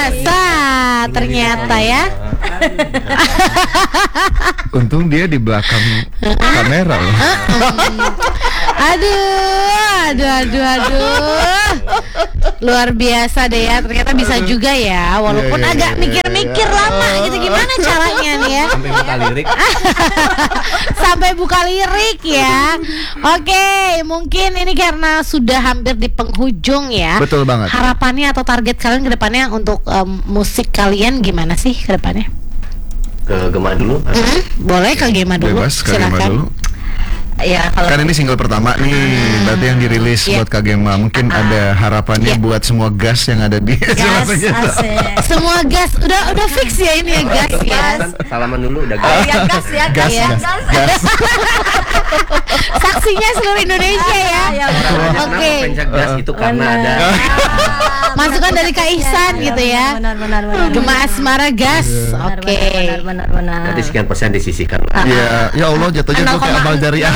biasa ternyata ya. Untung dia di belakang kamera loh. Aduh. Luar biasa deh ya. Ternyata bisa juga ya. Walaupun agak mikir-mikir lama gitu. Gimana caranya nih ya? Sampai buka lirik. Sampai buka lirik ya. Oke, mungkin ini karena sudah hampir di penghujung ya. Betul banget. Harapannya atau target kalian ke depannya untuk musik kalian gimana sih ke depannya? Ke Gema dulu. Boleh ke Gema dulu. Bebas, Kak Gema dulu. Ya, kalau Kan ini single pertama nih, berarti yang dirilis buat Kak Gema. Mungkin ada harapannya buat semua gas yang ada di gas, asik. Semua gas, udah fix ya ini ya gas ya. Salaman dulu udah gas. Ya, gas. Saksinya seluruh Indonesia ya. Oke. Pencak gas itu karena ada masukan dari Kak Ihsan gitu ya. Benar. Gema Asmara gas. Oke. Benar. nanti sekian persen disisihkan. Ya Allah, jatuhnya gue kayak amal jariah.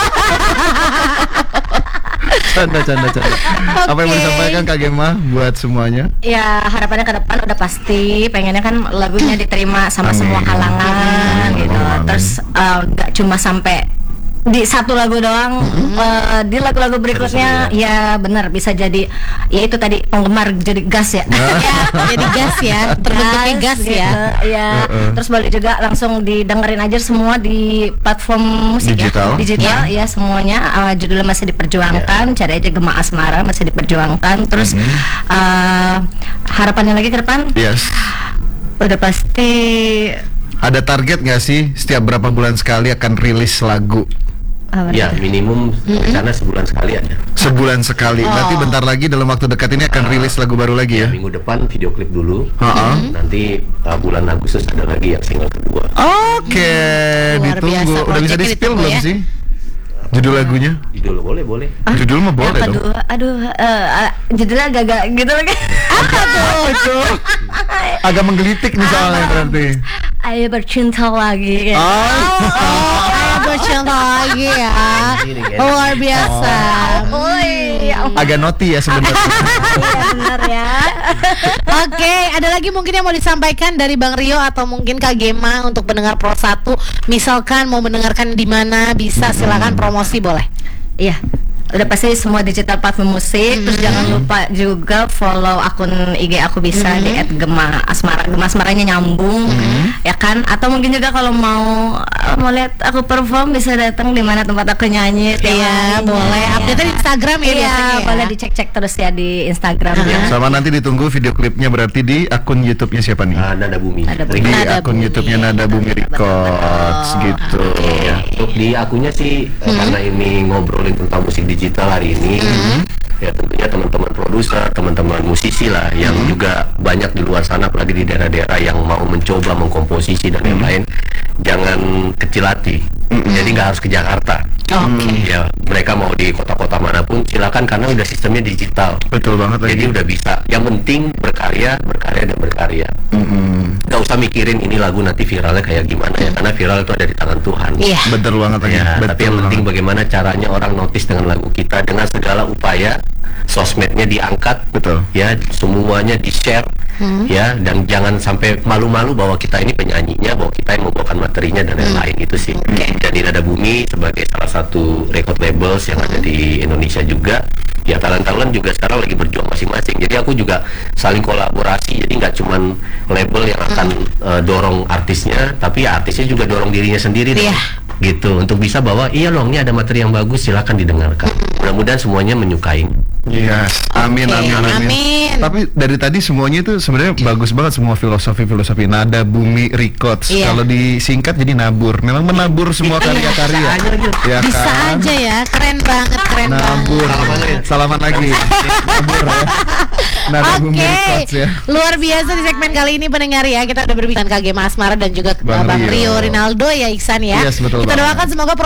Canda. Apa yang mau disampaikan Kak Gema buat semuanya? Ya, harapannya ke depan udah pasti pengennya kan lagunya diterima sama semua kalangan gitu. Terus nggak cuma sampai di satu lagu doang, di lagu-lagu berikutnya ya benar bisa jadi ya itu tadi penggemar jadi gas ya. Jadi gas ya, terbentuknya gas gitu. ya. Terus balik juga langsung didengerin aja semua di platform musik digital ya semuanya. Judulnya masih diperjuangkan, cari aja Gema Asmara masih diperjuangkan. Terus harapannya lagi ke depan udah pasti. Ada target nggak sih setiap berapa bulan sekali akan rilis lagu? Ya minimum rencana sebulan sekali ada. Sebulan sekali. Berarti bentar lagi dalam waktu dekat ini akan rilis lagu baru lagi ya? Minggu depan video klip dulu. Nanti bulan Agustus ada lagi yang single kedua. Oke, ditunggu. Udah bisa di-spill belum sih? Judul lagunya? Judul boleh. Judul mah boleh dong. Judulnya agak gitu lagi. Apa tuh? Agak menggelitik nih soalnya berarti. Ayo bercinta lagi. Ayo bercinta lagi ya. Luar biasa. Agak naughty ya sebenarnya. Iya benar ya. Oke, ada lagi mungkin yang mau disampaikan dari Bang Rio atau mungkin Kak Gema untuk pendengar Pro 1. Misalkan mau mendengarkan di mana bisa silakan promosi boleh. Iya. Udah pasti semua digital platform musik. Terus jangan lupa juga follow akun IG aku bisa di @gemaasmara. Gema Asmaranya nyambung, ya kan? Atau mungkin juga kalau mau lihat aku perform bisa datang di mana tempat aku nyanyi. Iya, boleh. Update di Instagram ya biasanya. Boleh dicek terus ya di Instagram. Sama nanti ditunggu video klipnya berarti di akun YouTube-nya siapa nih? Nada Bumi. Di akun YouTube-nya Nada Bumi Records gitu. Ya, untuk di akunnya sih karena ini ngobrolin tentang musik digital hari ini, ya tentunya teman-teman produser, teman-teman musisi lah yang juga banyak di luar sana, apalagi di daerah-daerah yang mau mencoba mengkomposisi dan yang lain, jangan kecil hati. Jadi nggak harus ke Jakarta. Ya mereka mau di kota-kota manapun silakan karena udah sistemnya digital. Betul banget. Jadi udah bisa. Yang penting berkarya. Gak usah mikirin ini lagu nanti viralnya kayak gimana ya, karena viral itu ada di tangan Tuhan. Iya. Betul banget lagi. Tapi yang penting bagaimana caranya orang notice dengan lagu kita dengan segala upaya, sosmednya diangkat, ya semuanya di share, ya dan jangan sampai malu-malu bahwa kita ini penyanyinya, bahwa kita yang membawakan materinya dan lain-lain itu sih. Dan di Nada Bumi sebagai salah satu record labels yang ada di Indonesia juga, ya talent-talent juga sekarang lagi berjuang masing-masing. Jadi aku juga saling kolaborasi. Jadi nggak cuman label yang akan dorong artisnya, tapi ya artisnya juga dorong dirinya sendiri. Gitu untuk bisa bahwa iya loh ini ada materi yang bagus, silakan didengarkan. Mudah-mudahan semuanya menyukai. Yes, amin. Tapi dari tadi semuanya itu sebenarnya bagus banget, semua filosofi Nada Bumi Records. Kalau disingkat jadi nabur. Memang menabur semua karya-karya. Ya bisa kan? aja ya, keren banget. Nabur. Salaman lagi. Nabur ya. Nada Bumi Records ya. Luar biasa di segmen kali ini pendengar ya. Kita udah berbincang Kak Gema Asmara dan juga Bang Rio Rinaldo ya Ihsan ya. Yes, betul. Kita doakan semoga